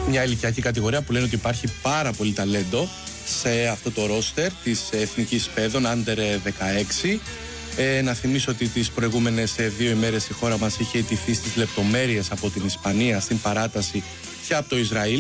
Μια ηλικιακή κατηγορία που λένε ότι υπάρχει πάρα πολύ ταλέντο σε αυτό το ρόστερ της Εθνικής Παιδών Under 16. Να θυμίσω ότι τις προηγούμενες 2 ημέρες η χώρα μας είχε ιτηθεί στις λεπτομέρειες από την Ισπανία στην παράταση και από το Ισραήλ.